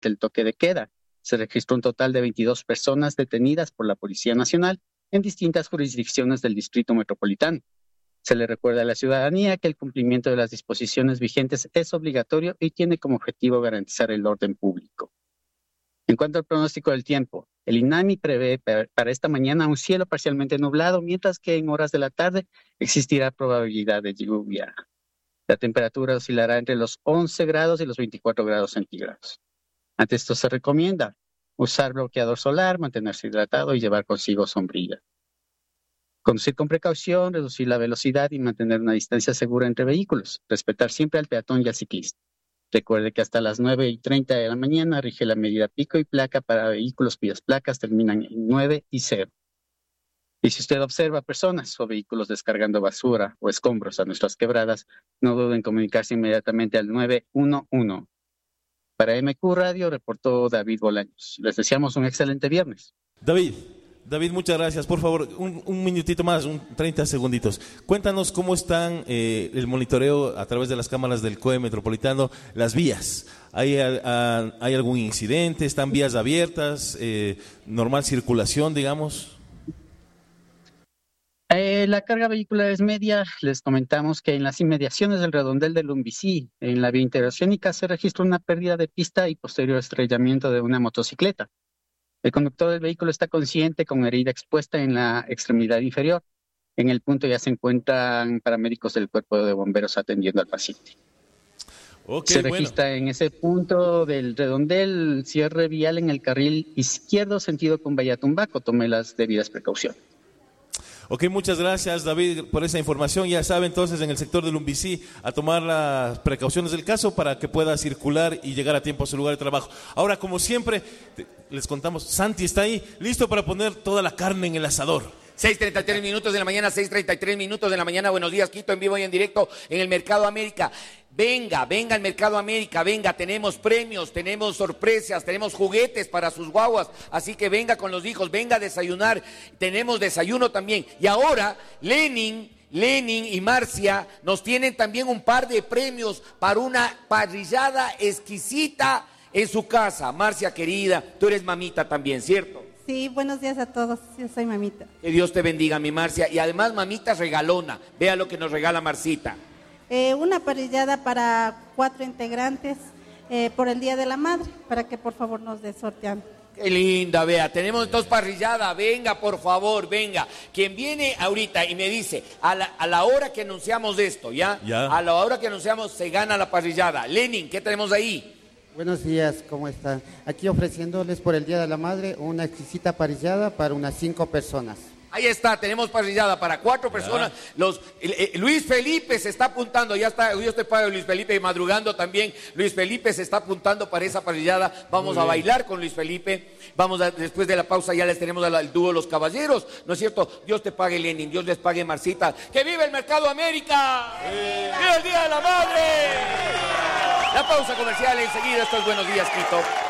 el toque de queda. Se registró un total de 22 personas detenidas por la Policía Nacional en distintas jurisdicciones del Distrito Metropolitano. Se le recuerda a la ciudadanía que el cumplimiento de las disposiciones vigentes es obligatorio y tiene como objetivo garantizar el orden público. En cuanto al pronóstico del tiempo, el INAMI prevé para esta mañana un cielo parcialmente nublado, mientras que en horas de la tarde existirá probabilidad de lluvia. La temperatura oscilará entre los 11 grados y los 24 grados centígrados. Ante esto se recomienda usar bloqueador solar, mantenerse hidratado y llevar consigo sombrilla. Conducir con precaución, reducir la velocidad y mantener una distancia segura entre vehículos. Respetar siempre al peatón y al ciclista. Recuerde que hasta las 9:30 de la mañana rige la medida pico y placa para vehículos cuyas placas terminan en 9 y 0. Y si usted observa personas o vehículos descargando basura o escombros a nuestras quebradas, no duden en comunicarse inmediatamente al 911. Para MQ Radio reportó David Bolaños. Les deseamos un excelente viernes. David, muchas gracias. Por favor, un minutito más, 30 segunditos. Cuéntanos cómo están el monitoreo a través de las cámaras del COE Metropolitano, las vías. ¿Hay algún incidente? ¿Están vías abiertas? ¿Normal circulación, digamos? La carga vehicular es media. Les comentamos que en las inmediaciones del redondel del Lumbicí, en la vía interoceánica, se registró una pérdida de pista y posterior estrellamiento de una motocicleta. El conductor del vehículo está consciente con herida expuesta en la extremidad inferior. En el punto ya se encuentran paramédicos del Cuerpo de Bomberos atendiendo al paciente. Se registra en ese punto del redondel cierre vial en el carril izquierdo sentido con Vallatumbaco. Tome las debidas precauciones. Ok, muchas gracias, David, por esa información. Ya sabe, entonces, en el sector del Lumbicí, a tomar las precauciones del caso para que pueda circular y llegar a tiempo a su lugar de trabajo. Ahora, como siempre, les contamos, Santi está ahí, listo para poner toda la carne en el asador. 6:33 minutos de la mañana, 6:33 minutos de la mañana. Buenos días, Quito, en vivo y en directo en el Mercado América. Venga al Mercado América, venga, tenemos premios, tenemos sorpresas, tenemos juguetes para sus guaguas, así que venga con los hijos, venga a desayunar, tenemos desayuno también. Y ahora, Lenin y Marcia nos tienen también un par de premios para una parrillada exquisita en su casa. Marcia, querida, tú eres mamita también, ¿cierto? Sí, buenos días a todos, yo soy mamita. Que Dios te bendiga, mi Marcia, y además mamita regalona, vea lo que nos regala Marcita. Una parrillada para 4 integrantes por el Día de la Madre, para que por favor nos dé sorteando. Qué linda, vea, tenemos entonces parrillada, venga por favor, venga. Quien viene ahorita y me dice, a la hora que anunciamos esto, ¿ya? A la hora que anunciamos se gana la parrillada. Lenin, ¿qué tenemos ahí? Buenos días, ¿cómo están? Aquí ofreciéndoles por el Día de la Madre una exquisita parrillada para unas 5 personas. Ahí está, tenemos parrillada para 4 personas. Luis Felipe se está apuntando, ya está, Dios te pague Luis Felipe, madrugando también. Luis Felipe se está apuntando para esa parrillada. Vamos a bailar con Luis Felipe. Después de la pausa ya les tenemos al dúo Los Caballeros, ¿no es cierto? Dios te pague Lenin, Dios les pague Marcita. ¡Que vive el Mercado América! ¡Viva el Día de la Madre! La pausa comercial enseguida, estos Buenos Días, Quito.